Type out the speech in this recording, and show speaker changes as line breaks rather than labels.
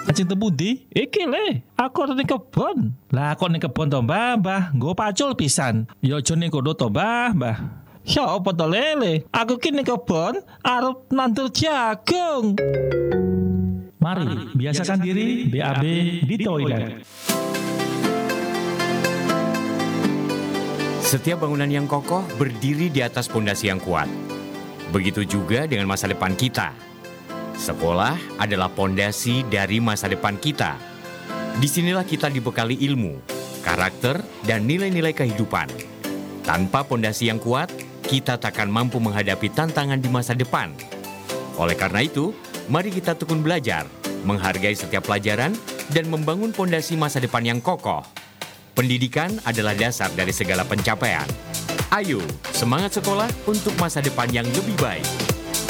Ajeng tepundi? Iki le, aku arep ning kebon. Lah kok ning kebon to, Mbah? Nggo pacul pisan. Ya aja ning kono to, Mbah. Ya apa to lele? Aku ki ning kebon arep nandur jagung. Mari, biasakan diri BAB di toilet.
Setiap bangunan yang kokoh berdiri di atas pondasi yang kuat. Begitu juga dengan masa depan kita. Sekolah adalah pondasi dari masa depan kita. Disinilah kita dibekali ilmu, karakter, dan nilai-nilai kehidupan. Tanpa pondasi yang kuat, kita takkan mampu menghadapi tantangan di masa depan. Oleh karena itu, mari kita tekun belajar, menghargai setiap pelajaran, dan membangun pondasi masa depan yang kokoh. Pendidikan adalah dasar dari segala pencapaian. Ayo, semangat sekolah untuk masa depan yang lebih baik.